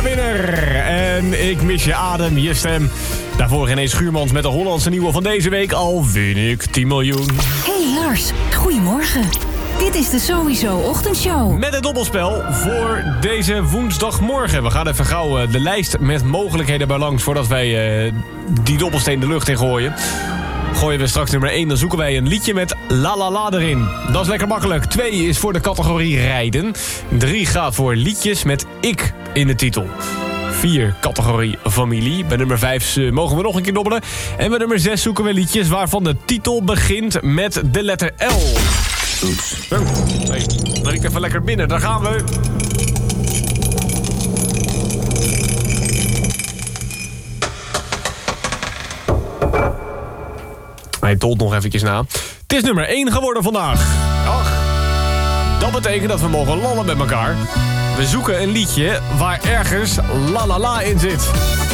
winner. En ik mis je adem, je stem. Daarvoor René Schuurmans met de Hollandse nieuwe van deze week. Al win ik 10 miljoen. Hey Lars, goedemorgen. Dit is de Sowieso Ochtendshow. Met het dobbelspel voor deze woensdagmorgen. We gaan even gauw de lijst met mogelijkheden bij langs... voordat wij die dobbelsteen de lucht in gooien. Gooien we straks nummer 1, dan zoeken wij een liedje met La La La erin. Dat is lekker makkelijk. 2 is voor de categorie rijden. 3 gaat voor liedjes met ik in de titel. 4 categorie familie. Bij nummer 5 mogen we nog een keer dobbelen. En bij nummer 6 zoeken we liedjes waarvan de titel begint met de letter L. Oeps. Hey, drink even lekker binnen, daar gaan we. Hij tolt nog eventjes na. Het is nummer 1 geworden vandaag. Ach, dat betekent dat we mogen lallen met elkaar. We zoeken een liedje waar ergens la la la in zit.